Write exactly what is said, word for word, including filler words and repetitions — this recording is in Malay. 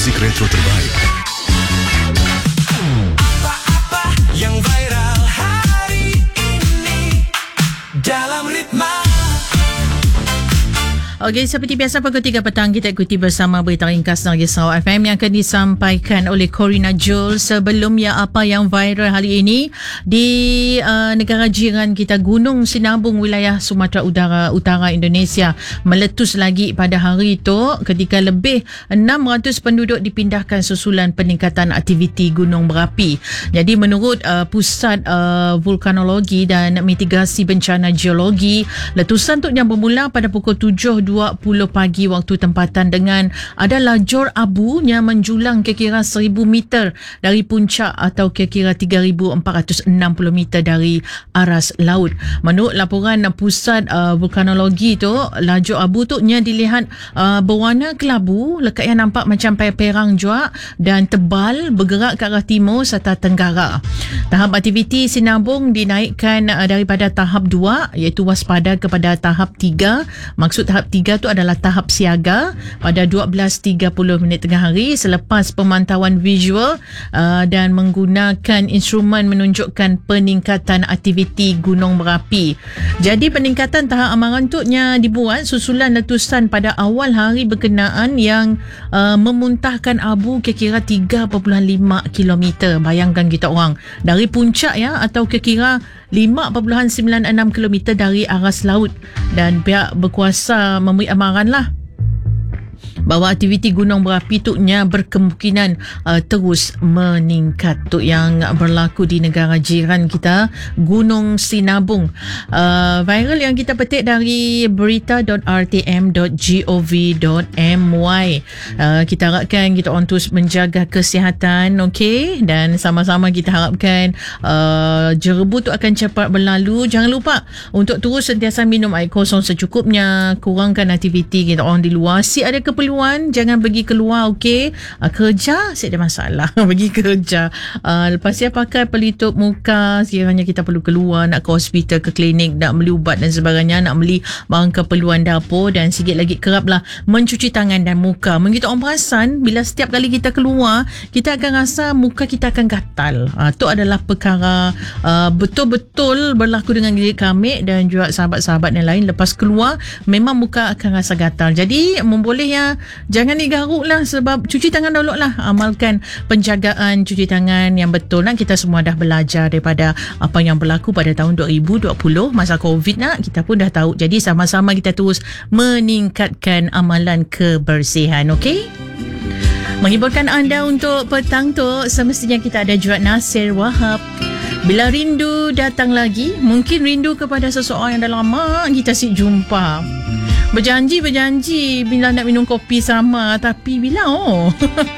muzik retro terbaik. Apa-apa yang viral hari ini dalam Ritma. Okey, seperti biasa pukul tiga petang kita ikuti bersama berita ringkas dari Risau F M yang akan disampaikan oleh Corina Joel. Sebelumnya, apa yang viral hari ini di uh, negara jiran kita, Gunung Sinabung wilayah Sumatera Utara Utara Indonesia meletus lagi pada hari itu ketika lebih enam ratus penduduk dipindahkan susulan peningkatan aktiviti gunung berapi. Jadi menurut uh, Pusat uh, Vulkanologi dan Mitigasi Bencana Geologi, letusan tu yang bermula pada pukul tujuh dua puluh pagi waktu tempatan dengan ada lajur abu yang menjulang kira-kira seribu meter dari puncak atau kira-kira tiga ribu empat ratus enam puluh meter dari aras laut. Menurut laporan Pusat uh, Vulkanologi tu, lajur abu tu nya dilihat uh, berwarna kelabu, lekatnya nampak macam perang jua dan tebal, bergerak ke arah timur serta tenggara. Tahap aktiviti Sinabung dinaikkan uh, daripada tahap dua iaitu waspada kepada tahap tiga. Maksud tahap tiga tu adalah tahap siaga pada dua belas tiga puluh minit tengah hari selepas pemantauan visual uh, dan menggunakan instrumen menunjukkan peningkatan aktiviti gunung berapi. Jadi peningkatan tahap amaran tu nya dibuat susulan letusan pada awal hari berkenaan yang uh, memuntahkan abu kira-kira tiga perpuluhan lima kilometer. Bayangkan kita orang dari puncak ya, atau kira-kira lima perpuluhan sembilan enam kilometer dari aras laut, dan pihak berkuasa memberi amaran lah bahawa aktiviti gunung berapi tu nya berkemungkinan uh, terus meningkat. Tu yang berlaku di negara jiran kita, Gunung Sinabung. Uh, viral yang kita petik dari berita dot r t m dot gov dot m y. Uh, kita harapkan kita orang terus menjaga kesihatan, okey, dan sama-sama kita harapkan uh, jerebu tu akan cepat berlalu. Jangan lupa untuk terus sentiasa minum air kosong secukupnya, kurangkan aktiviti kita orang di luar. Si ada keperluan, jangan pergi keluar, okey. Uh, kerja, si ada masalah pergi kerja. Uh, lepas dia pakai pelitup muka sekiranya kita perlu keluar, nak ke hospital, ke klinik, nak beli ubat dan sebagainya, nak beli barang keperluan dapur, dan sikit lagi keraplah mencuci tangan dan muka. Mungkin kita orang perasan bila setiap kali kita keluar, kita akan rasa muka kita akan gatal. Uh, itu adalah perkara uh, betul-betul berlaku dengan diri kami dan juga sahabat-sahabat yang lain. Lepas keluar memang muka akan rasa gatal. Jadi membolehnya jangan digaruk lah, sebab cuci tangan dulu lah. Amalkan penjagaan cuci tangan yang betul lah. Kita semua dah belajar daripada apa yang berlaku pada tahun dua ribu dua puluh masa COVID nak, kita pun dah tahu. Jadi sama-sama kita terus meningkatkan amalan kebersihan, okey? Menghiburkan anda untuk petang tu, semestinya kita ada Jurat Nasir Wahab. Bila rindu datang lagi, mungkin rindu kepada seseorang yang dah lama kita si jumpa. Berjanji-berjanji bila nak minum kopi sama, tapi bila oh